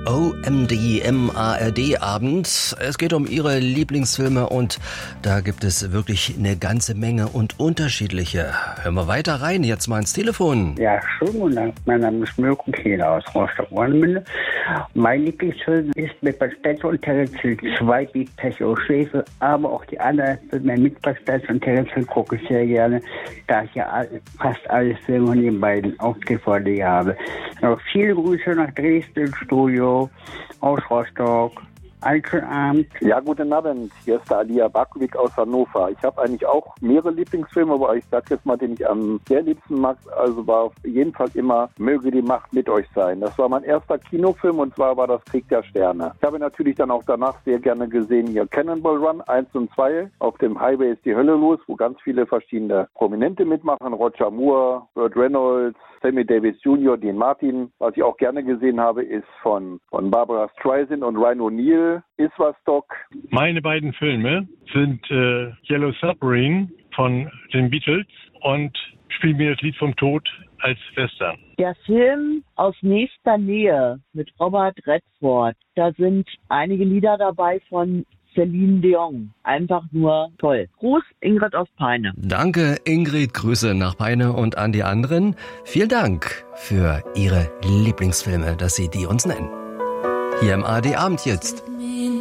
OMD im ARD-Abend. Es geht um Ihre Lieblingsfilme und da gibt es wirklich eine ganze Menge und unterschiedliche. Hören wir weiter rein, jetzt mal ins Telefon. Ja, schönen guten Tag. Mein Name ist Mirko Kehler aus Rostock-Warnemünde. Mein Lieblingsfilm ist mit Bud Spencer und Terence Hill 2, Big Pech und Schäfe, aber auch die anderen Filme mit Bud Spencer und Terence Hill gucke ich sehr gerne, da ich ja fast alle Filme von den beiden auf DVD habe. Noch viele Grüße nach Dresden, Studio, aus Rostock. Einen schönen Abend. Ja, guten Abend. Hier ist der Alia Bakovic aus Hannover. Ich habe eigentlich auch mehrere Lieblingsfilme, aber ich sage jetzt mal, den ich am sehr liebsten mag, also war auf jeden Fall immer Möge die Macht mit euch sein. Das war mein erster Kinofilm und zwar war das Krieg der Sterne. Ich habe natürlich dann auch danach sehr gerne gesehen hier Cannonball Run 1 und 2. Auf dem Highway ist die Hölle los, wo ganz viele verschiedene Prominente mitmachen. Roger Moore, Burt Reynolds, Sammy Davis Jr., Dean Martin. Was ich auch gerne gesehen habe, ist von Barbara Streisand und Ryan O'Neal, Iswastock. Meine beiden Filme sind Yellow Submarine von den Beatles und Spiel mir das Lied vom Tod als Western. Der Film Aus nächster Nähe mit Robert Redford. Da sind einige Lieder dabei von Celine Dion. Einfach nur toll. Gruß, Ingrid aus Peine. Danke, Ingrid. Grüße nach Peine und an die anderen. Vielen Dank für Ihre Lieblingsfilme, dass Sie die uns nennen. Hier im ARD-Abend jetzt.